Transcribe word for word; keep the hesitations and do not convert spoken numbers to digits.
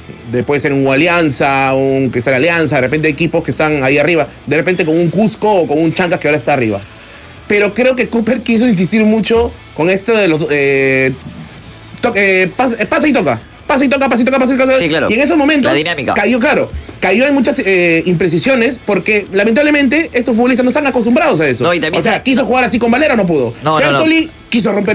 de, puede ser un Alianza, un Cristal Alianza, de repente equipos que están ahí arriba, de repente con un Cusco o con un Chancas que ahora está arriba. Pero creo que Cooper quiso insistir mucho con esto de los... Eh, to, eh, pas, eh, pasa y toca. Pasa y toca, pasa y toca, pasa y toca. Sí, claro. Y en esos momentos La dinámica. cayó, claro, cayó en muchas eh, imprecisiones porque lamentablemente estos futbolistas no están acostumbrados a eso. No, y también o sea, se- quiso no. jugar así con Valera, no pudo. No, no, no. Bertoli quiso romper